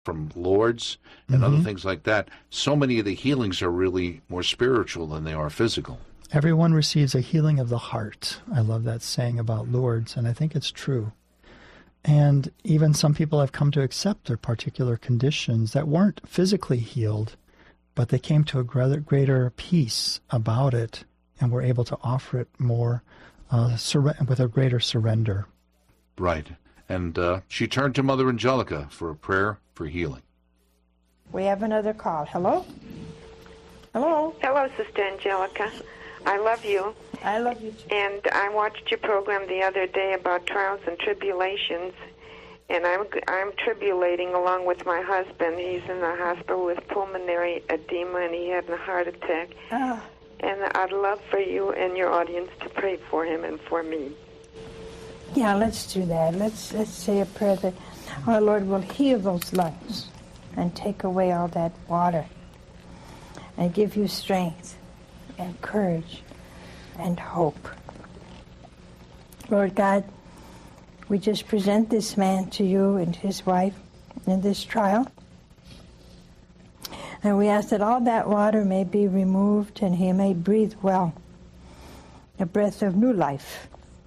from Lourdes and other things like that. So many of the healings are really more spiritual than they are physical. Everyone receives a healing of the heart. I love that saying about Lourdes, and I think it's true. And even some people have come to accept their particular conditions that weren't physically healed, but they came to a greater peace about it and were able to offer it more with a greater surrender. Right. And she turned to Mother Angelica for a prayer for healing. We have another call. Hello? Hello? Hello, Sister Angelica. I love you. I love you too. And I watched your program the other day about trials and tribulations, and I'm tribulating along with my husband. He's in the hospital with pulmonary edema, and he had a heart attack. Oh. And I'd love for you and your audience to pray for him and for me. Yeah, let's do that. Let's say a prayer that our Lord will heal those lungs and take away all that water and give you strength and courage and hope. Lord God, we just present this man to you and his wife in this trial. And we ask that all that water may be removed and he may breathe well, a breath of new life,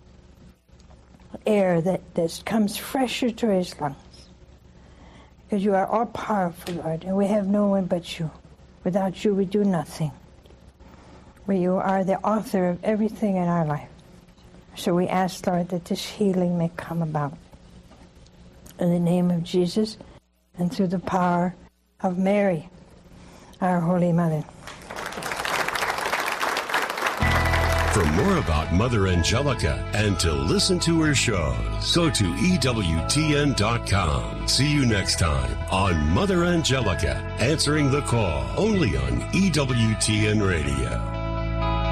air that comes fresher to his lungs. Because you are all powerful, Lord, and we have no one but you. Without you, we do nothing. For you are the author of everything in our life. So we ask, Lord, that this healing may come about. In the name of Jesus and through the power of Mary, our Holy Mother. For more about Mother Angelica and to listen to her shows, go to EWTN.com. See you next time on Mother Angelica, answering the call only on EWTN Radio.